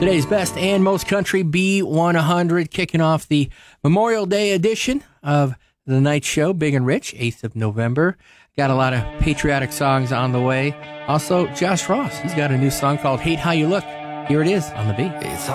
Today's best and most country B100, kicking off the Memorial Day edition of the night show, Big and Rich, 8th of November. Got a lot of patriotic songs on the way. Also, Josh Ross, he's got a new song called Hate How You Look. Here it is on the B.